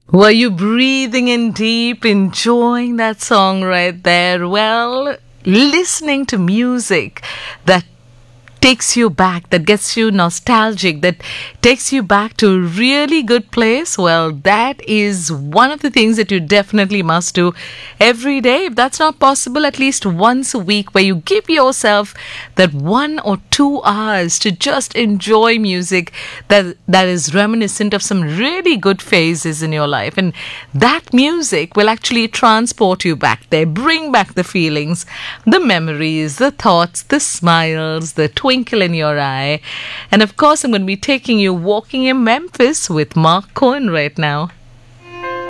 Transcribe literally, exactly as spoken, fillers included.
Were you breathing in deep, enjoying that song right there? Well, listening to music that takes you back, that gets you nostalgic, that takes you back to a really good place, well, that is one of the things that you definitely must do every day. If that's not possible, at least once a week, where you give yourself that one or two hours to just enjoy music that that is reminiscent of some really good phases in your life. And that music will actually transport you back there, bring back the feelings, the memories, the thoughts, the smiles, the twinkle in your eye. And of course, I'm going to be taking you walking in Memphis with Mark Cohen right now.